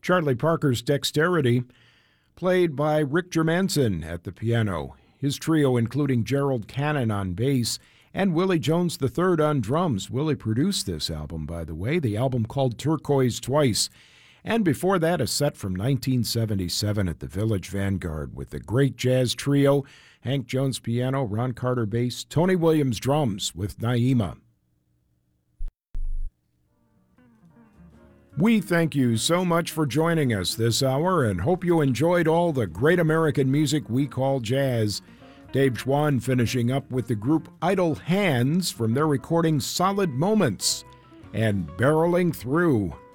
Charlie Parker's Dexterity, played by Rick Germanson at the piano. His trio including Gerald Cannon on bass and Willie Jones III on drums. Willie produced this album, by the way, the album called Turquoise Twice. And before that, a set from 1977 at the Village Vanguard with the great jazz trio, Hank Jones piano, Ron Carter bass, Tony Williams drums with Naima. We thank you so much for joining us this hour and hope you enjoyed all the great American music we call jazz. Dave Schwann finishing up with the group Idle Hands from their recording Solid Moments and Barreling Through.